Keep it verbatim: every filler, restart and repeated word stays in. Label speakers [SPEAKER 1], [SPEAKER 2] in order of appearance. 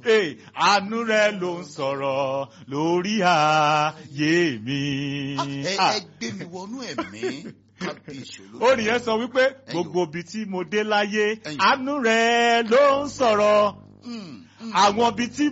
[SPEAKER 1] àánú rẹ ló ń sọ̀rọ̀ lórí ayé mi.
[SPEAKER 2] ẹ gbé mi wọnú ẹ̀mí.
[SPEAKER 1] ó nìyẹn sọ wípé gbogbo ibi tí mo dé láyé àánú rẹ ló ń sọ̀rọ̀ àwọn ibi tí